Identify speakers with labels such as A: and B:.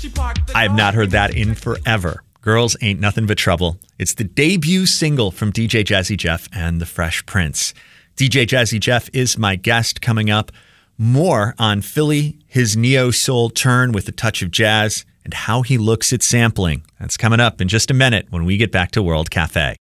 A: I have not heard that in forever. Girls Ain't Nothing But Trouble. It's the debut single from DJ Jazzy Jeff and the Fresh Prince. DJ Jazzy Jeff is my guest coming up. More on Philly, his neo-soul turn with a touch of jazz, and how he looks at sampling. That's coming up in just a minute when we get back to World Cafe.